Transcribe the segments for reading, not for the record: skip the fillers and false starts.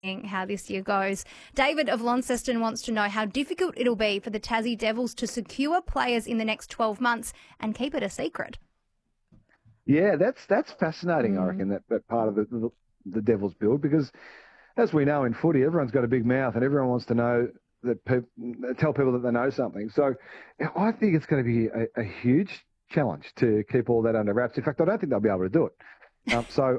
how this year goes. David of Launceston wants to know how difficult it'll be for the Tassie Devils to secure players in the next 12 months and keep it a secret. Yeah, that's fascinating, I reckon, that part of the Devils build, because as we know in footy, everyone's got a big mouth and everyone wants to know tell people that they know something. So I think it's going to be a huge challenge to keep all that under wraps. In fact, I don't think they'll be able to do it. So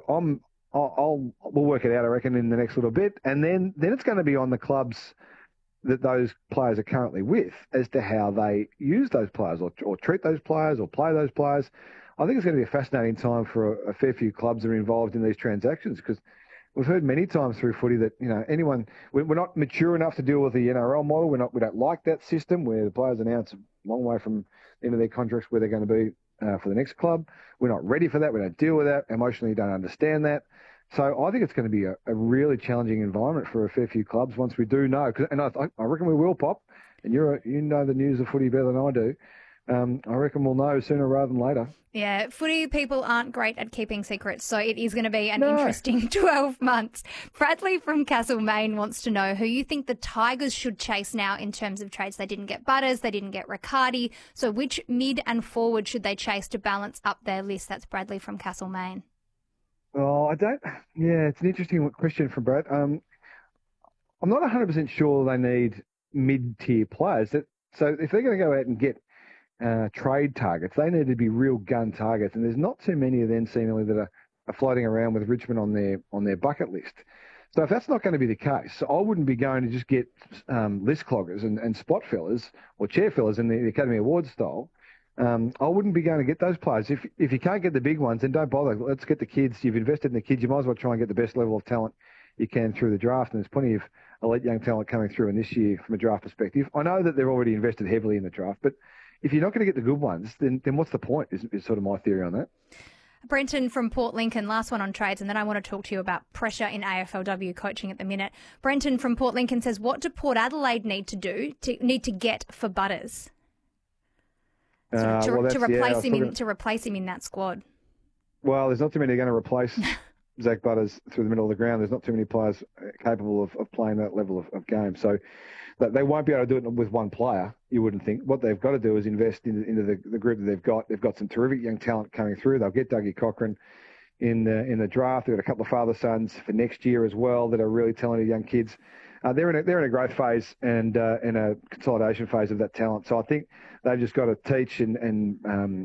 we'll work it out, I reckon, in the next little bit. And then it's going to be on the clubs that those players are currently with as to how they use those players or treat those players or play those players. I think it's going to be a fascinating time for a fair few clubs that are involved in these transactions, because we've heard many times through footy that, we're not mature enough to deal with the NRL model. We don't like that system where the players are now a long way from the end of their contracts where they're going to be for the next club. We're not ready for that. We don't deal with that. Emotionally, don't understand that. So I think it's going to be a really challenging environment for a fair few clubs once we do know. And I reckon we will, Pop. And you know the news of footy better than I do. I reckon we'll know sooner rather than later. Yeah, footy people aren't great at keeping secrets, so it is going to be an interesting 12 months. Bradley from Castlemaine wants to know who you think the Tigers should chase now in terms of trades. They didn't get Butters, they didn't get Riccardi, so which mid and forward should they chase to balance up their list? That's Bradley from Castlemaine. Oh, it's an interesting question from Brad. I'm not 100% sure they need mid-tier players. So if they're going to go out and get trade targets, they need to be real gun targets, and there's not too many of them seemingly that are floating around with Richmond on their bucket list. So if that's not going to be the case, I wouldn't be going to just get list cloggers and spot fillers or chair fillers in the Academy Awards style. I wouldn't be going to get those players. If you can't get the big ones, then don't bother. Let's get the kids. You've invested in the kids. You might as well try and get the best level of talent you can through the draft. And there's plenty of elite young talent coming through in this year from a draft perspective. I know that they're already invested heavily in the draft, but if you're not going to get the good ones, then what's the point, is sort of my theory on that. Brenton from Port Lincoln, last one on trades, and then I want to talk to you about pressure in AFLW coaching at the minute. Brenton from Port Lincoln says, what do Port Adelaide need to get for Butters? To replace him in that squad. Well, there's not too many going to replace Zach Butters through the middle of the ground. There's not too many players capable of playing that level of game. So they won't be able to do it with one player, you wouldn't think. What they've got to do is invest into the group that they've got. They've got some terrific young talent coming through. They'll get Dougie Cochran in the draft. They've got a couple of father sons for next year as well that are really talented young kids. They're in a growth phase and in a consolidation phase of that talent. So I think they've just got to teach and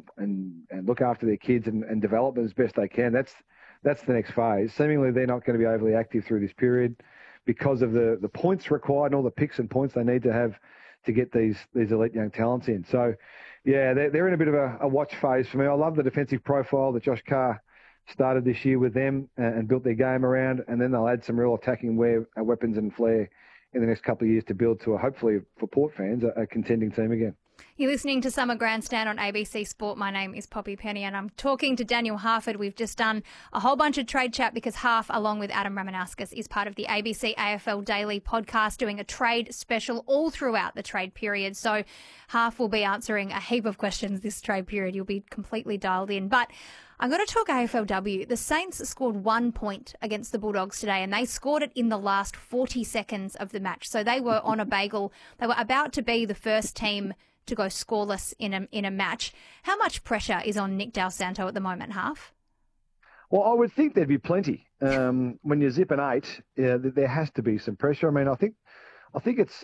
look after their kids and develop them as best they can. That's the next phase. Seemingly they're not going to be overly active through this period because of the points required and all the picks and points they need to have to get these elite young talents in. So, yeah, they're in a bit of a watch phase for me. I love the defensive profile that Josh Carr started this year with them and built their game around, and then they'll add some real attacking weapons and flair in the next couple of years to build to hopefully for Port fans, a contending team again. You're listening to Summer Grandstand on ABC Sport. My name is Poppy Penny and I'm talking to Daniel Harford. We've just done a whole bunch of trade chat because Harf, along with Adam Ramanauskas, is part of the ABC AFL Daily podcast doing a trade special all throughout the trade period. So Harf will be answering a heap of questions this trade period. You'll be completely dialed in. But I'm going to talk AFLW. The Saints scored 1 point against the Bulldogs today, and they scored it in the last 40 seconds of the match. So they were on a bagel. They were about to be the first team to go scoreless in a match. How much pressure is on Nick Dal Santo at the moment, Harf? Well, I would think there'd be plenty. When you're zipping 8, there has to be some pressure. I mean, I think it's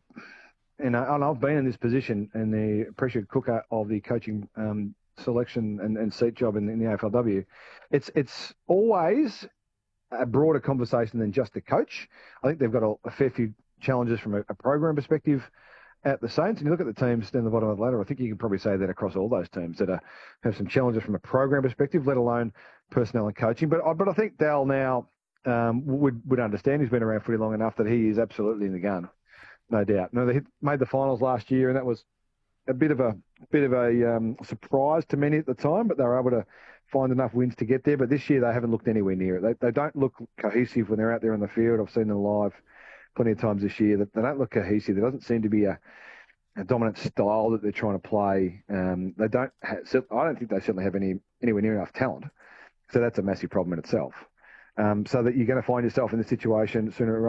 and I've been in this position and the pressure cooker of the coaching selection and seat job in the AFLW. It's always a broader conversation than just the coach. I think they've got a fair few challenges from a program perspective at the Saints. And you look at the teams down the bottom of the ladder, I think you can probably say that across all those teams that have some challenges from a program perspective, let alone personnel and coaching. But I think Dal now would understand. He's been around footy long enough that he is absolutely in the gun, no doubt. No, they made the finals last year, and that was a bit of a surprise to many at the time, but they were able to find enough wins to get there. But this year they haven't looked anywhere near it. They don't look cohesive when they're out there on the field. I've seen them live plenty of times this year. They don't look cohesive. There doesn't seem to be a dominant style that they're trying to play. They don't. I don't think they certainly have anywhere near enough talent. So that's a massive problem in itself. So that you're going to find yourself in this situation sooner